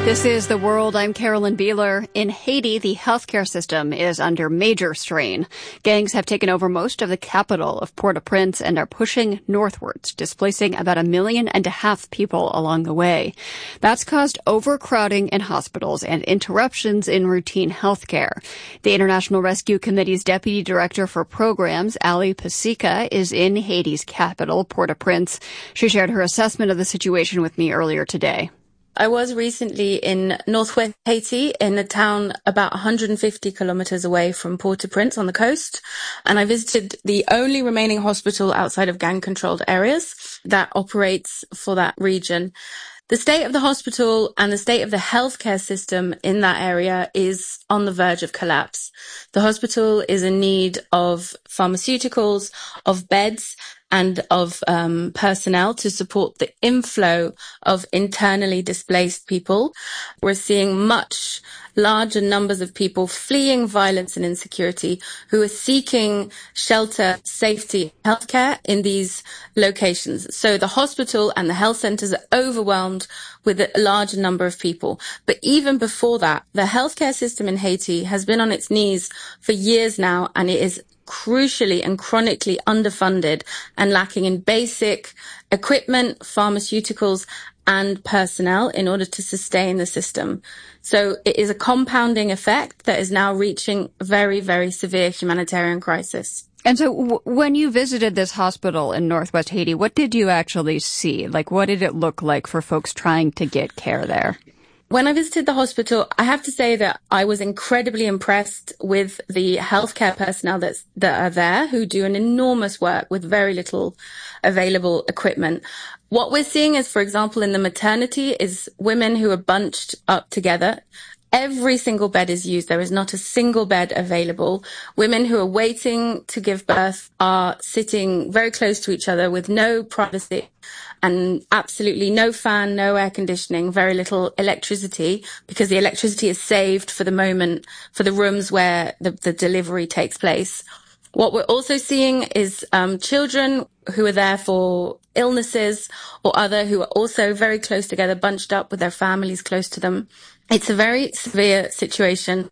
This is The World. I'm Carolyn Beeler. In Haiti, the healthcare system is under major strain. Gangs have taken over most of the capital of Port-au-Prince and are pushing northwards, displacing about 1.5 million people along the way. That's caused overcrowding in hospitals and interruptions in routine healthcare. The International Rescue Committee's Deputy Director for Programs, Ali Pasika, is in Haiti's capital, Port-au-Prince. She shared her assessment of the situation with me earlier today. I was recently in northwest Haiti in a town about 150 kilometers away from Port-au-Prince on the coast. And I visited the only remaining hospital outside of gang-controlled areas that operates for that region. The state of the hospital and the state of the healthcare system in that area is on the verge of collapse. The hospital is in need of pharmaceuticals, of beds, and of personnel to support the inflow of internally displaced people. We're seeing much larger numbers of people fleeing violence and insecurity who are seeking shelter, safety, healthcare in these locations. So the hospital and the health centers are overwhelmed with a larger number of people. But even before that, the healthcare system in Haiti has been on its knees for years now, and it is crucially and chronically underfunded and lacking in basic equipment, pharmaceuticals, and personnel in order to sustain the system. So it is a compounding effect that is now reaching a very, very severe humanitarian crisis. And so when you visited this hospital in northwest Haiti, what did you actually see? Like, what did it look like for folks trying to get care there? When I visited the hospital, I have to say that I was incredibly impressed with the healthcare personnel that are there, who do an enormous work with very little available equipment. What we're seeing is, for example, in the maternity is women who are bunched up together. Every single bed is used. There is not a single bed available. Women who are waiting to give birth are sitting very close to each other with no privacy and absolutely no fan, no air conditioning, very little electricity, because the electricity is saved for the moment, for the rooms where the delivery takes place. What we're also seeing is children who are there for illnesses or other, who are also very close together, bunched up with their families close to them. It's a very severe situation.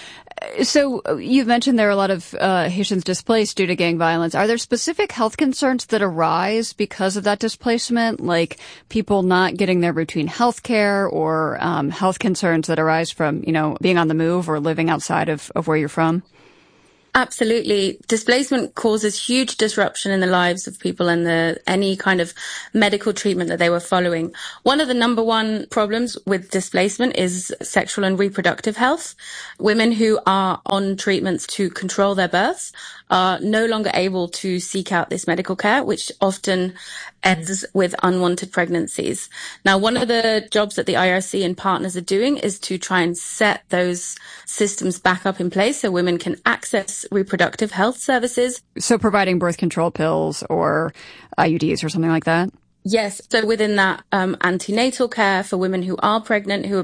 So you've mentioned there are a lot of Haitians displaced due to gang violence. Are there specific health concerns that arise because of that displacement, like people not getting their routine health care, or health concerns that arise from, being on the move or living outside of where you're from? Absolutely. Displacement causes huge disruption in the lives of people and any kind of medical treatment that they were following. One of the number one problems with displacement is sexual and reproductive health. Women who are on treatments to control their births are no longer able to seek out this medical care, which often ends with unwanted pregnancies. Now, one of the jobs that the IRC and partners are doing is to try and set those systems back up in place so women can access reproductive health services. So providing birth control pills or IUDs or something like that? Yes. So within that, antenatal care for women who are pregnant, who are